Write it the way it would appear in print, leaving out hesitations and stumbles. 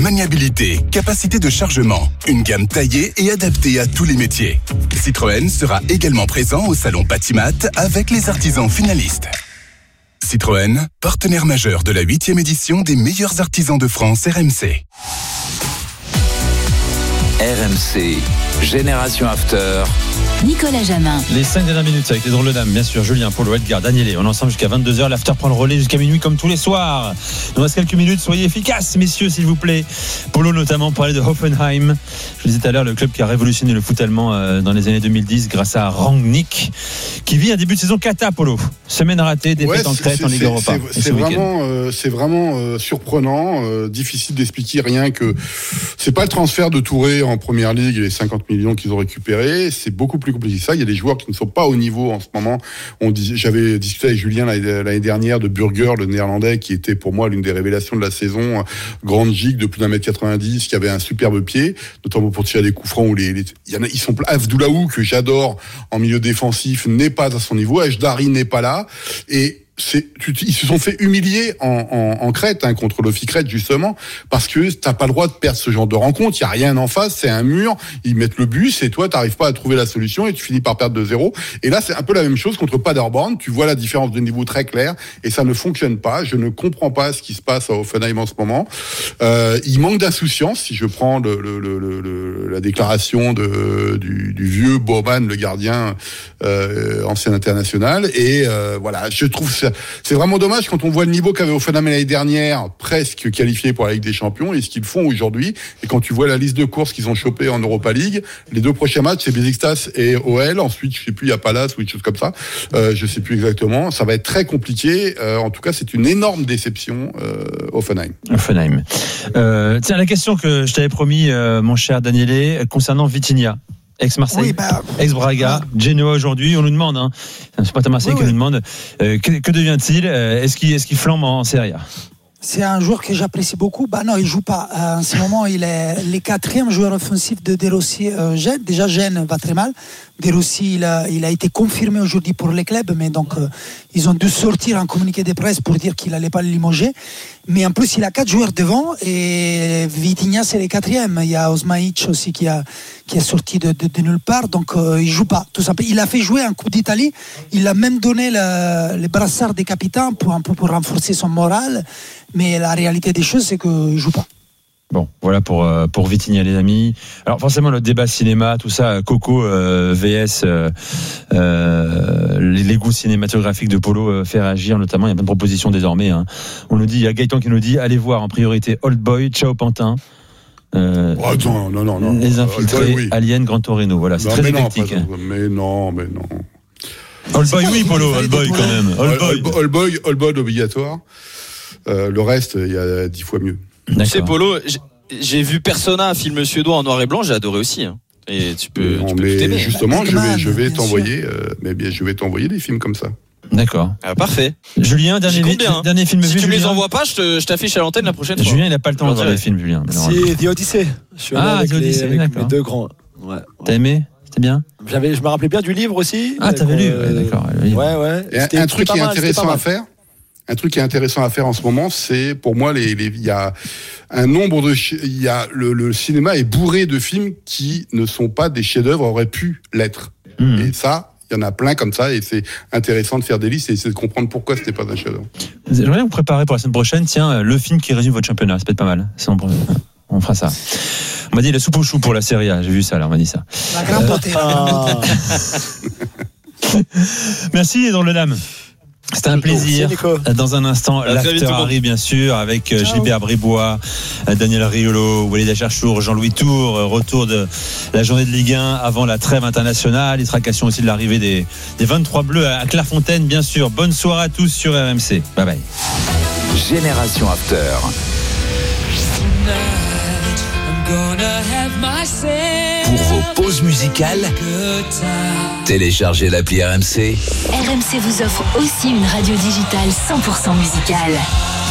maniabilité, capacité de chargement, une gamme taillée et adaptée à tous les métiers. Citroën sera également présent au salon Patimat avec les artisans finalistes. Citroën, partenaire majeur de la 8e édition des meilleurs artisans de France RMC. RMC, Génération After. Nicolas Jamin. Les 5 dernières minutes avec les drôles de dames, bien sûr. Julien, Polo, Edgar, Daniele. On est ensemble jusqu'à 22h. L'after prend le relais jusqu'à minuit comme tous les soirs. Il nous reste quelques minutes. Soyez efficaces, messieurs, s'il vous plaît. Polo, notamment, parlait de Hoffenheim. Je le disais tout à l'heure, le club qui a révolutionné le foot allemand dans les années 2010 grâce à Rangnick, qui vit un début de saison cata, Polo. Semaine ratée, défaite en Crète en Ligue Europa. C'est vraiment surprenant, difficile d'expliquer, rien que c'est pas le transfert de Touré en première ligue et les 50 millions qu'ils ont récupérés, c'est beaucoup plus compliqué que ça. Il y a des joueurs qui ne sont pas au niveau en ce moment. J'avais discuté avec Julien l'année dernière de Burger, le néerlandais, qui était pour moi l'une des révélations de la saison, grande gigue de plus d'1m90, qui avait un superbe pied, notamment pour tirer des coups francs où ils sont Avdoulaou, que j'adore en milieu défensif, n'est pas à son niveau, Ajdari n'est pas là, et ils se sont fait humilier en Crète, contre l'Ofi Crète, justement, parce que t'as pas le droit de perdre ce genre de rencontre. Il y a rien en face, c'est un mur, ils mettent le bus et toi t'arrives pas à trouver la solution et tu finis par perdre 2-0. Et là c'est un peu la même chose contre Paderborn. Tu vois la différence de niveau très claire et ça ne fonctionne pas. Je ne comprends pas ce qui se passe à Hoffenheim en ce moment. Il manque d'insouciance. Si je prends la déclaration du vieux Baumann, le gardien ancien international, et voilà, je trouve c'est vraiment dommage quand on voit le niveau qu'avait Hoffenheim l'année dernière, presque qualifié pour la Ligue des Champions, et ce qu'ils font aujourd'hui. Et quand tu vois la liste de courses qu'ils ont chopé en Europa League, les 2 prochains matchs, c'est Besiktas et OL. Ensuite, je sais plus, il y a Palace ou une chose comme ça. Je sais plus exactement. Ça va être très compliqué. En tout cas, c'est une énorme déception, Hoffenheim. Tiens, la question que je t'avais promis, mon cher Daniele, concernant Vitinha. Ex-Marseille, ex-Braga, Genoa aujourd'hui, on nous demande, c'est pas Marseille qui nous demande, que devient-il? Est-ce qu'il flambe en Serie A? C'est un joueur que j'apprécie beaucoup. Non, il joue pas. En ce moment, il est le 4e joueur offensif de De Rossi. Déjà, Gênes va très mal. De Rossi, il a été confirmé aujourd'hui pour les clubs, mais donc ils ont dû sortir un communiqué de presse pour dire qu'il n'allait pas le limoger. Mais en plus, il a 4 joueurs devant et Vitinha, c'est le 4e. Il y a Osmaic aussi qui est sorti de nulle part, donc il joue pas. Tout simplement, il a fait jouer en Coupe d'Italie. Il a même donné le brassard des capitaines pour renforcer son moral. Mais la réalité des choses, c'est qu'il ne joue pas. Bon, voilà pour Vitinha, les amis. Alors forcément, le débat cinéma, tout ça, Coco VS, les goûts cinématographiques de Polo fait réagir, notamment. Il y a plein de propositions désormais. On nous dit, il y a Gaëtan qui nous dit, allez voir en priorité Old Boy, Ciao Pantin. Non. Les Infiltrés, oui. Alien, Gran Torino. Voilà, c'est très éclectique. Mais non. Old Boy, oui, Polo, Old Boy quand même. Old Boy obligatoire. Le reste, il y a 10 fois mieux. Tu sais, Polo, j'ai vu Persona, un film suédois en noir et blanc, j'ai adoré aussi. Et tu peux t'aimer. Justement, je vais t'envoyer des films comme ça. D'accord. Parfait. Julien, dernier film si vu. Si tu me les envoies pas, je t'affiche à l'antenne la prochaine fois. Julien, il n'a pas le temps de voir les films, Julien. C'est The Odyssey. Je suis allé avec mes 2 grands. Ouais. T'as aimé? C'était bien? Je me rappelais bien du livre aussi. T'avais lu? D'accord. Ouais. Et un truc qui est intéressant à faire. Un truc qui est intéressant à faire en ce moment, c'est pour moi il y a un nombre le cinéma est bourré de films qui ne sont pas des chefs-d'œuvre, auraient pu l'être. Et ça, il y en a plein comme ça, et c'est intéressant de faire des listes et essayer de comprendre pourquoi c'était pas un chef-d'œuvre. J'aimerais vous préparer pour la semaine prochaine. Tiens, le film qui résume votre championnat, ça peut être pas mal. On fera ça. On m'a dit la soupe aux choux pour la Serie A. J'ai vu ça, là, on m'a dit ça. La grande beauté. Merci, dans le dame. C'était un plaisir. Dans un instant, l'after arrive bien sûr avec Gilbert Bribois, Daniel Riolo, Walid Acharchour, Jean-Louis Tour. Retour de la journée de Ligue 1 avant la trêve internationale. Il sera question aussi de l'arrivée des 23 Bleus à Clairefontaine, bien sûr. Bonne soirée à tous sur RMC. Bye bye. Génération After. Pour vos pauses musicales, téléchargez l'appli RMC. RMC vous offre aussi une radio digitale 100% musicale.